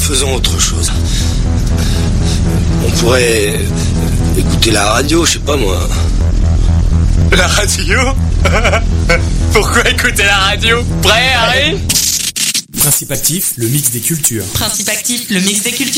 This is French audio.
faisons autre chose. On pourrait écouter la radio, je sais pas moi. La radio? Pourquoi écouter la radio? Prêt, Harry? Principe actif, le mix des cultures. Principe actif, le mix des cultures.